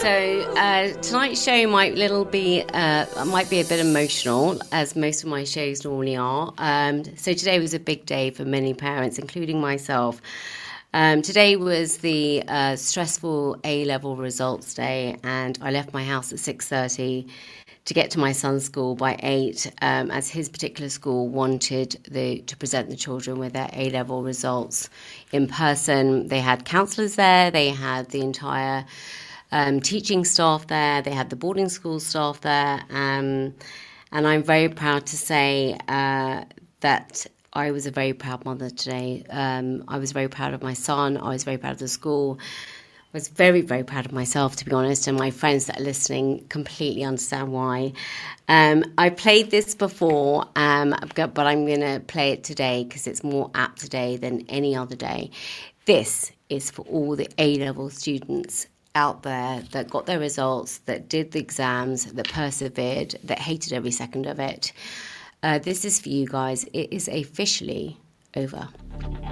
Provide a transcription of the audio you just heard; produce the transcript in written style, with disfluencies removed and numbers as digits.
Tonight's show might be a bit emotional, as most of my shows normally are. So today was a big day for many parents, including myself. Today was the stressful A-level results day, and I left my house at 6:30 to get to my son's school by 8, as his particular school wanted to present the children with their A-level results in person. They had counsellors there, they had the entire teaching staff there, they had the boarding school staff there, and I'm very proud to say that I was a very proud mother today. I was very proud of my son, I was very proud of the school, I was very, very proud of myself, to be honest, and my friends that are listening completely understand why. I played this before, but I'm going to play it today because it's more apt today than any other day. This is for all the A-level students out there that got their results, that did the exams, that persevered, that hated every second of it. This is for you guys. It is officially over.